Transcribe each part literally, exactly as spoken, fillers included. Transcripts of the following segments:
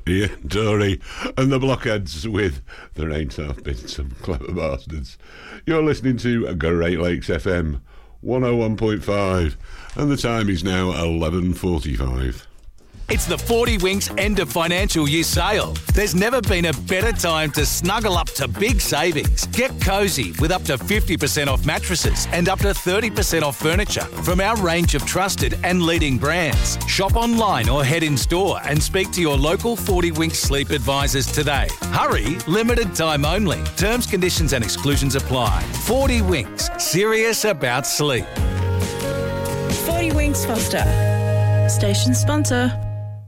Ian Dury and the Blockheads with There Ain't Half Been Some Clever Bastards. You're listening to Great Lakes F M one oh one point five and the time is now eleven forty-five. It's the forty Winks end of financial year sale. There's never been a better time to snuggle up to big savings. Get cosy with up to fifty percent off mattresses and up to thirty percent off furniture from our range of trusted and leading brands. Shop online or head in store and speak to your local forty Winks sleep advisors today. Hurry, limited time only. Terms, conditions and exclusions apply. forty Winks, serious about sleep. forty Winks Foster, station sponsor.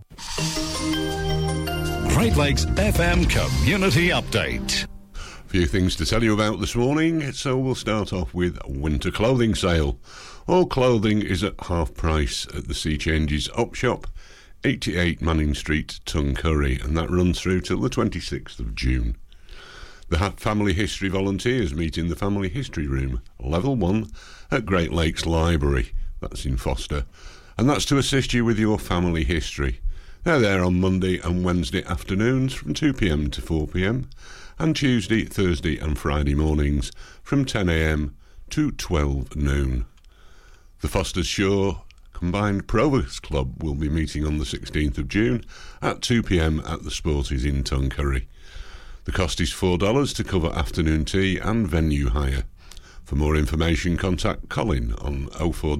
Great Lakes F M Community Update. A few things to tell you about this morning, so we'll start off with winter clothing sale. All clothing is at half price at the Sea Changes Up Shop, eighty-eight Manning Street, Tuncurry, and that runs through till the twenty-sixth of June. The Family History volunteers meet in the Family History Room, Level one, at Great Lakes Library. That's in Foster. And that's to assist you with your family history. They're there on Monday and Wednesday afternoons from two p.m. to four p.m. and Tuesday, Thursday and Friday mornings from ten a.m. to twelve noon. The Foster's Shore Combined Provost Club will be meeting on the sixteenth of June at two p.m. at the Sporties in Tuncurry. The cost is four dollars to cover afternoon tea and venue hire. For more information, contact Colin on oh four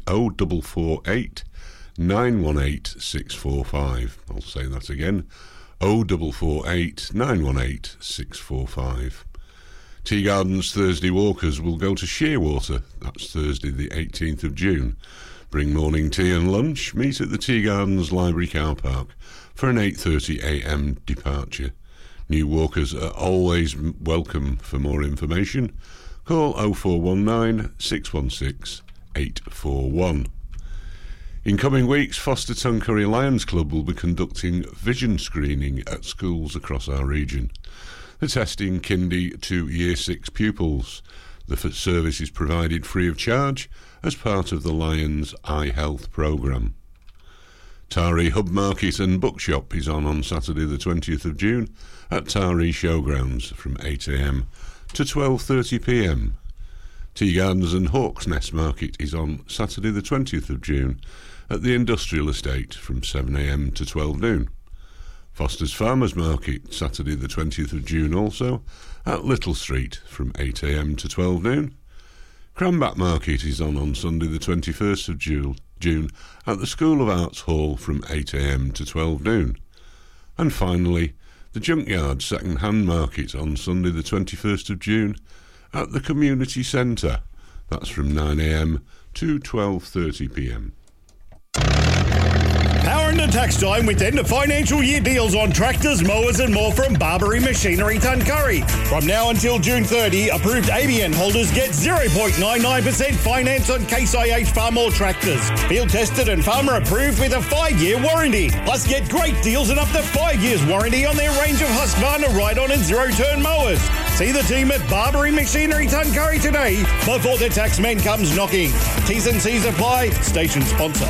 four eight nine one eight six four five. I'll say that again, oh four four eight nine one eight six four five. Tea Gardens Thursday Walkers will go to Shearwater. That's Thursday the eighteenth of June. Bring morning tea and lunch. Meet at the Tea Gardens Library Car Park for an eight thirty a.m. departure. New walkers are always welcome. For more information, call oh four one nine six one six eight four one. In coming weeks, Foster Tuncurry Lions Club will be conducting vision screening at schools across our region. They're testing kindy to year six pupils. The service is provided free of charge as part of the Lions Eye Health programme. Taree Hub Market and Bookshop is on on Saturday the twentieth of June at Taree Showgrounds from eight a.m. to twelve thirty p.m. Tea Gardens and Hawks Nest Market is on Saturday the twentieth of June at the Industrial Estate from seven a.m. to twelve noon. Foster's Farmers Market, Saturday the twentieth of June also, at Little Street from eight a.m. to twelve noon. Cranbat Market is on on Sunday the twenty-first of June at the School of Arts Hall from eight a.m. to twelve noon. And finally, the Junkyard Second Hand Market on Sunday the twenty-first of June at the Community Centre. That's from nine a.m. to twelve thirty p.m. Power into tax time with end of financial year deals on tractors, mowers and more from Barbary Machinery Tuncurry. From now until June thirtieth, approved A B N holders get zero point nine nine percent finance on Case I H Farmall tractors. Field tested and farmer approved with a five-year warranty. Plus get great deals and up to five years warranty on their range of Husqvarna ride-on and zero-turn mowers. See the team at Barbary Machinery Tuncurry today before the taxman comes knocking. T's and C's apply. Station sponsor.